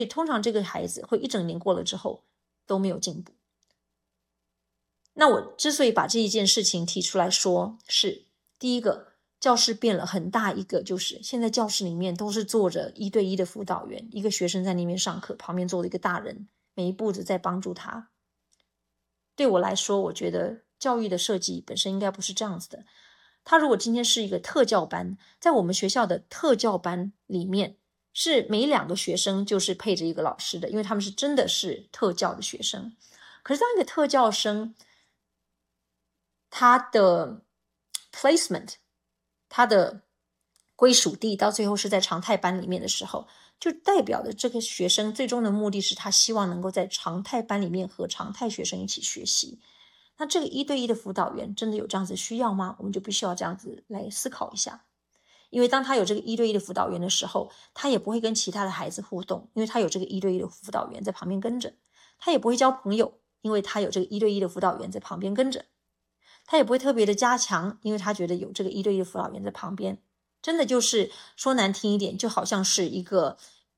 以通常这个孩子会一整年过了之后都没有进步。那我之所以把这一件事情提出来说，是第一个，教室变了很大一个，就是现在教室里面都是坐着1对1的辅导员，一个学生在那边上课，旁边坐了一个大人，每一步子在帮助他。对我来说，我觉得教育的设计本身应该不是这样子的。他如果今天是一个特教班，在我们学校的特教班里面，是每2个学生就是配着一个老师的，因为他们是真的是特教的学生。可是当一个特教生，他的 placement， 他的归属地到最后是在常态班里面的时候，就代表的这个学生最终的目的是他希望能够在常态班里面和常态学生一起学习。那这个1对1的辅导员真的有这样子需要吗？我们就必须要这样子来思考一下。因为当他有这个1对1的辅导员的时候，他也不会跟其他的孩子互动，因为他有这个1对1的辅导员在旁边跟着。他也不会交朋友，因为他有这个1对1的辅导员在旁边跟着。他也不会特别的加强，因为他觉得有这个1对1的辅导员在旁边。真的就是说难听一点，就好像是一个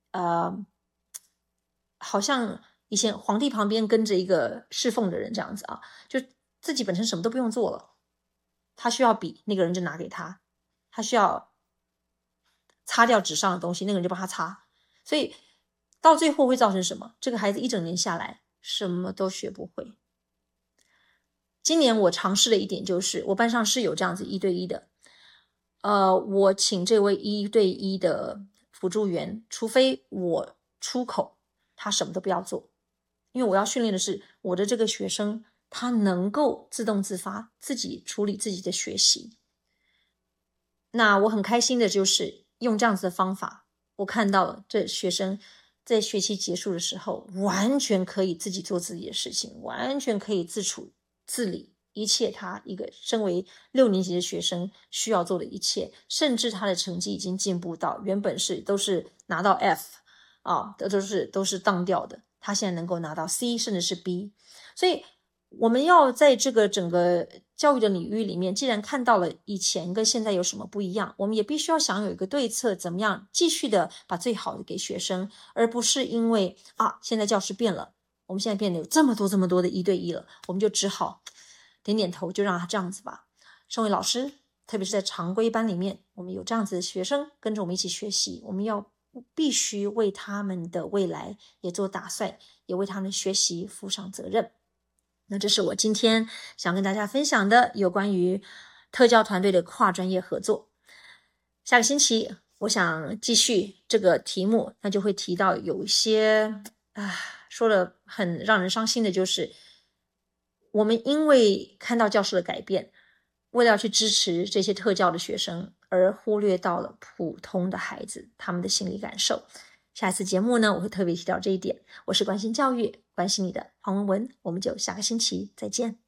好像以前皇帝旁边跟着一个侍奉的人这样子啊，就自己本身什么都不用做了，他需要笔，那个人就拿给他，他需要擦掉纸上的东西，那个人就帮他擦。所以到最后会造成什么？这个孩子一整年下来什么都学不会。今年我尝试了一点，就是我班上是有这样子1对1的，我请这位1对1的辅助员，除非我出口，他什么都不要做，因为我要训练的是我的这个学生，他能够自动自发，自己处理自己的学习。那我很开心的就是用这样子的方法，我看到了这学生在学期结束的时候，完全可以自己做自己的事情，完全可以自处自理一切他一个身为6年级的学生需要做的一切，甚至他的成绩已经进步到原本都是拿到 F 啊，都是当掉的，他现在能够拿到 C 甚至是 B。 所以我们要在这个整个教育的领域里面，既然看到了以前跟现在有什么不一样，我们也必须要想有一个对策，怎么样继续的把最好的给学生，而不是因为现在教室变了，我们现在变得有这么多的1对1了，我们就只好点点头，就让他这样子吧。身为老师，特别是在常规班里面，我们有这样子的学生跟着我们一起学习，我们必须为他们的未来也做打算，也为他们的学习负上责任。那这是我今天想跟大家分享的有关于特教团队的跨专业合作。下个星期我想继续这个题目，那就会提到有一些说了很让人伤心的，就是我们因为看到教室的改变，为了要去支持这些特教的学生，而忽略到了普通的孩子他们的心理感受。下一次节目呢，我会特别提到这一点。我是关心教育，关心你的黄文文，我们就下个星期再见。